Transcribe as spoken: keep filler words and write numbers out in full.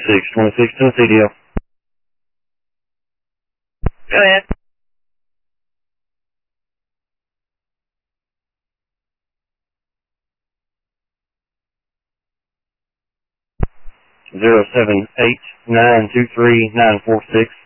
six twenty-six Tennessee deal. Go ahead. Zero seven eight nine two three nine four six.